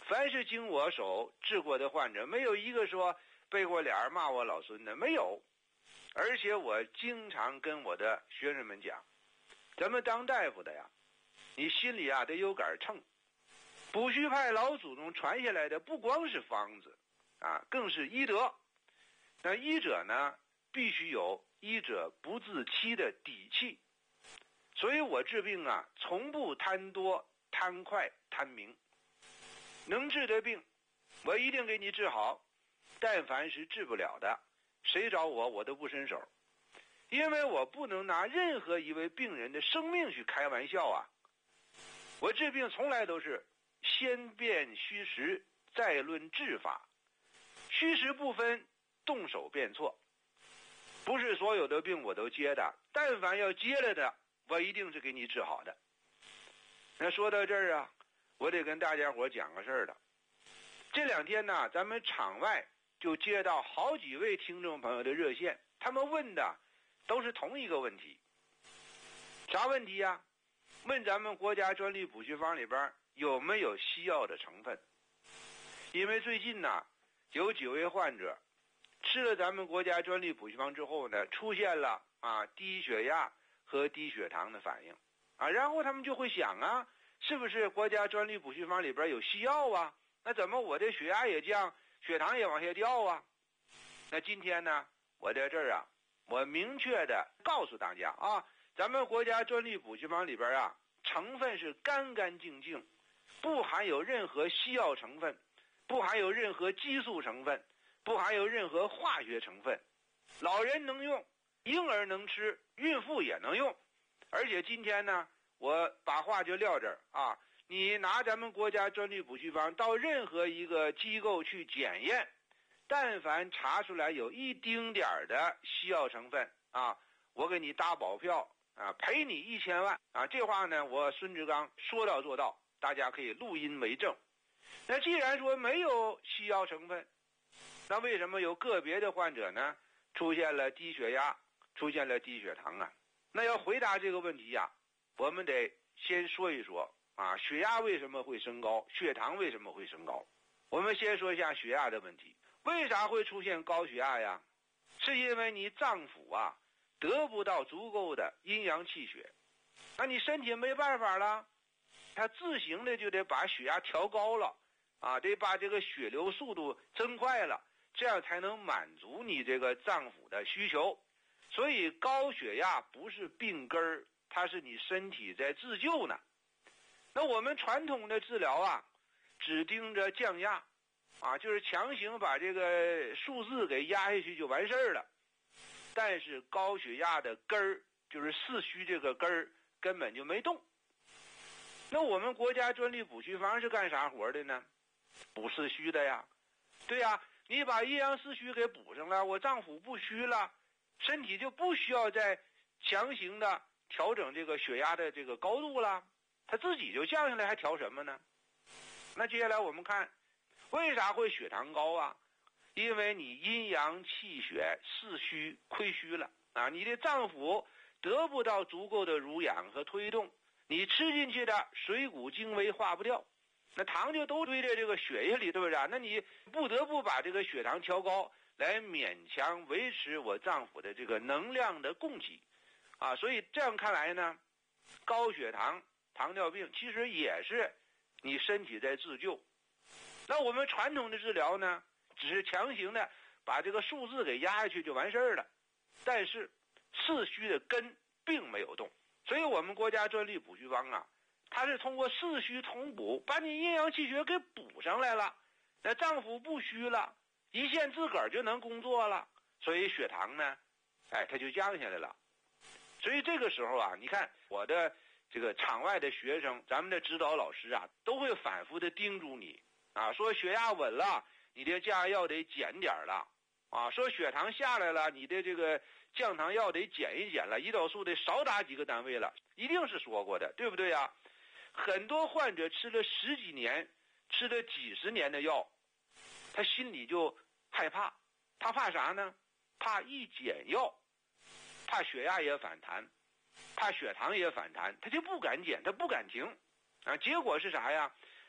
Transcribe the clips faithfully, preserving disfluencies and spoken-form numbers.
凡是经我手治过的患者，没有一个说背过脸骂我老孙的，没有。而且我经常跟我的学生们讲，咱们当大夫的呀，你心里啊得有杆秤。补虚派老祖宗传下来的不光是方子啊，更是医德。那医者呢，必须有医者不自欺的底气。所以我治病啊，从不贪多、贪快、贪名。能治的病，我一定给你治好。但凡是治不了的，谁找我，我都不伸手。因为我不能拿任何一位病人的生命去开玩笑啊。我治病从来都是先辨虚实，再论治法。虚实不分，动手便错。不是所有的病我都接的，但凡要接了的，我一定是给你治好的。那说到这儿啊，我得跟大家伙讲个事儿了。这两天呢，咱们场外就接到好几位听众朋友的热线，他们问的都是同一个问题。啥问题呀？问咱们国家专利补虚方里边有没有西药的成分。因为最近呢，有几位患者吃了咱们国家专利补虚方之后呢，出现了啊低血压和低血糖的反应啊，然后他们就会想啊，是不是国家专利补虚方里边有西药啊？那怎么我的血压也降，血糖也往下掉啊？那今天呢，我在这儿啊，我明确的告诉大家啊，咱们国家专利补虚方里边啊，成分是干干净净，不含有任何西药成分，不含有任何激素成分，不含有任何化学成分。老人能用，婴儿能吃，孕妇也能用。而且今天呢，我把话就撂这儿啊，你拿咱们国家专利补虚方到任何一个机构去检验，但凡查出来有一丁点的西药成分啊，我给你打保票啊，赔你一千万啊！这话呢，我孙志刚说到做到，大家可以录音为证。那既然说没有西药成分，那为什么有个别的患者呢出现了低血压，出现了低血糖啊？那要回答这个问题呀，我们得先说一说啊，血压为什么会升高，血糖为什么会升高？我们先说一下血压的问题。为啥会出现高血压呀？是因为你脏腑啊得不到足够的阴阳气血，那你身体没办法了，它自行的就得把血压调高了啊，得把这个血流速度增快了，这样才能满足你这个脏腑的需求。所以高血压不是病根儿，它是你身体在自救呢。那我们传统的治疗啊，只盯着降压啊，就是强行把这个数字给压下去就完事儿了。但是高血压的根儿，就是四虚这个根儿根本就没动。那我们国家专利补虚方是干啥活的呢？补四虚的呀。对呀，你把阴阳四虚给补上了，我脏腑不虚了，身体就不需要再强行的调整这个血压的这个高度了，它自己就降下来，还调什么呢？那接下来我们看为啥会血糖高啊？因为你阴阳气血四虚亏虚了啊，你的脏腑得不到足够的濡养和推动，你吃进去的水谷精微化不掉，那糖就都堆在这个血液里，对不对？那你不得不把这个血糖调高，来勉强维持我脏腑的这个能量的供给啊。所以这样看来呢，高血糖糖尿病其实也是你身体在自救。那我们传统的治疗呢，只是强行的把这个数字给压下去就完事儿了，但是四虚的根并没有动。所以我们国家专利补虚方啊，它是通过四虚同补，把你阴阳气血给补上来了，那脏腑不虚了，一线自个儿就能工作了，所以血糖呢，哎，它就降下来了。所以这个时候啊，你看我的这个场外的学生，咱们的指导老师啊，都会反复的叮嘱你啊，说血压稳了，你的降压药得减点了啊，说血糖下来了，你的这个降糖药得减一减了，胰岛素得少打几个单位了，一定是说过的，对不对呀？很多患者吃了十几年，吃了几十年的药，他心里就害怕，他怕啥呢？怕一减药，怕血压也反弹，怕血糖也反弹，他就不敢减，他不敢停啊。结果是啥呀？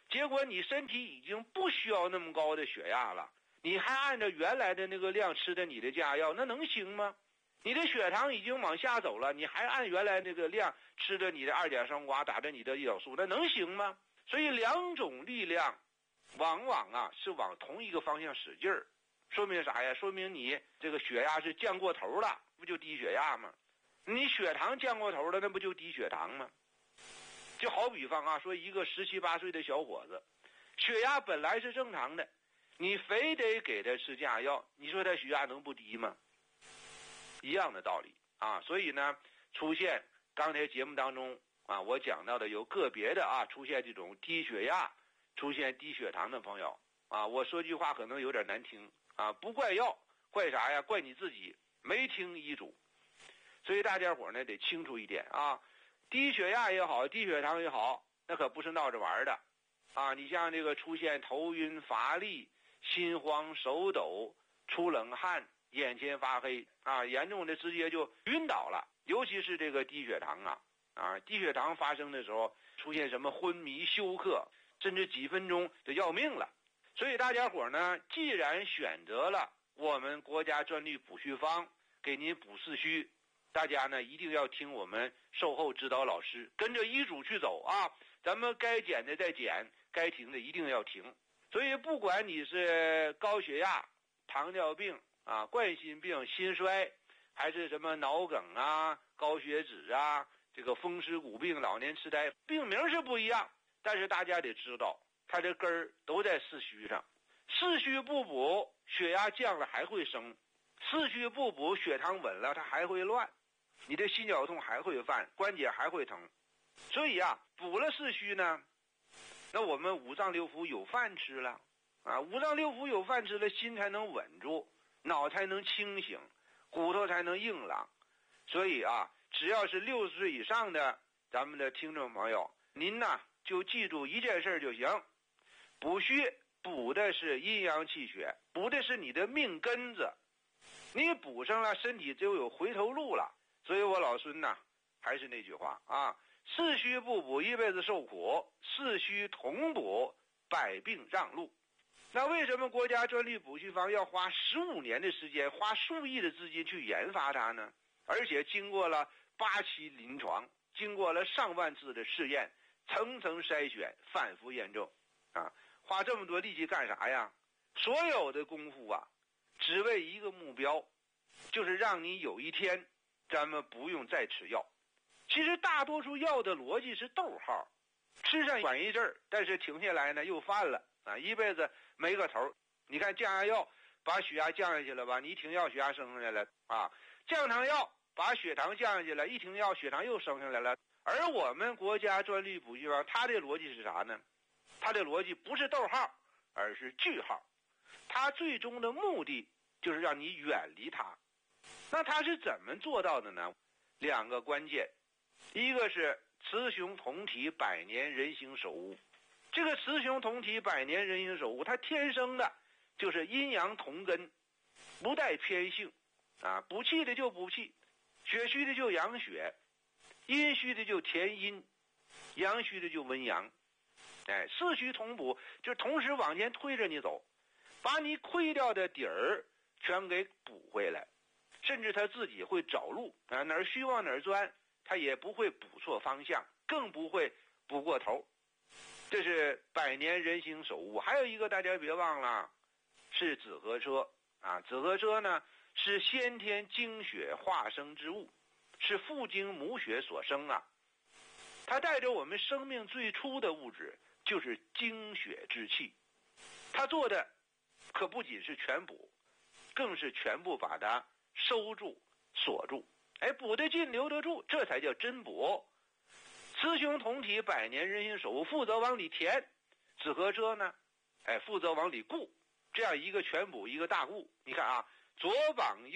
结果你身体已经不需要那么高的血压了，你还按照原来的那个量吃的你的降压药，那能行吗？你的血糖已经往下走了，你还按原来那个量吃着你的二甲双胍，打着你的胰岛素，那能行吗？所以两种力量往往啊是往同一个方向使劲儿，说明啥呀？说明你这个血压是降过头了，不就低血压吗？你血糖降过头了，那不就低血糖吗？就好比方啊，说一个十七八岁的小伙子，血压本来是正常的，你非得给他吃降压药，你说他血压能不低吗？一样的道理啊。所以呢，出现刚才节目当中啊，我讲到的有个别的啊，出现这种低血压、出现低血糖的朋友啊，我说句话可能有点难听啊，不怪药，怪啥呀？怪你自己没听医嘱。所以大家伙呢得清楚一点啊，低血压也好，低血糖也好，那可不是闹着玩的啊。你像这个出现头晕乏力、心慌手抖、出冷汗、眼前发黑啊，严重的直接就晕倒了。尤其是这个低血糖啊啊，低血糖发生的时候，出现什么昏迷、休克，甚至几分钟就要命了。所以大家伙呢，既然选择了我们国家专利补虚方给您补四虚，大家呢一定要听我们售后指导老师，跟着医嘱去走啊。咱们该减的再减，该停的一定要停。所以不管你是高血压、糖尿病啊、冠心病、心衰，还是什么脑梗啊、高血脂啊、这个风湿骨病、老年痴呆，病名是不一样，但是大家得知道，它这根儿都在四虚上。四虚不补，血压降了还会升；四虚不补，血糖稳了，它还会乱。你的心绞痛还会犯，关节还会疼。所以啊，补了四虚呢，那我们五脏六腑有饭吃了啊，五脏六腑有饭吃了，心才能稳住，脑才能清醒，骨头才能硬朗。所以啊，只要是六十岁以上的咱们的听众朋友，您呢就记住一件事就行，补虚补的是阴阳气血，补的是你的命根子，你补上了，身体就有回头路了。所以我老孙呢，还是那句话啊，四虚不补一辈子受苦，四虚同补百病让路。那为什么国家专利补虚方要花十五年的时间，花数亿的资金去研发它呢？而且经过了八期临床，经过了上万次的试验，层层筛选，反复验证啊，花这么多力气干啥呀？所有的功夫啊，只为一个目标，就是让你有一天咱们不用再吃药。其实大多数药的逻辑是逗号，吃上管一阵儿，但是停下来呢又犯了啊，一辈子没个头。你看降压药把血压降下去了吧，你一停药血压升上来了啊，降糖药把血糖降下去了，一停药血糖又升上来了。而我们国家专利补虚方它的逻辑是啥呢？它的逻辑不是逗号，而是句号。它最终的目的就是让你远离它。那它是怎么做到的呢？两个关键，一个是雌雄同体百年人形手物。这个雌雄同体百年人形手物，它天生的就是阴阳同根，不带偏性啊，补气的就补气，血虚的就养血，阴虚的就填阴，阳虚的就温阳。哎，四虚同补，就同时往前推着你走，把你亏掉的底儿全给补回来，甚至他自己会找路啊，哪儿虚往哪儿钻，他也不会补错方向，更不会补过头。这是百年人形手物。还有一个大家别忘了，是紫河车啊。紫河车呢是先天精血化生之物，是父精母血所生啊。它带着我们生命最初的物质，就是精血之气。它做的可不仅是全补，更是全部把它收住锁住。哎，补得进留得住，这才叫真补。雌雄同体百年人形手物，负责往里填，紫河车呢哎，负责往里固，这样一个全补一个大固。你看啊，左膀右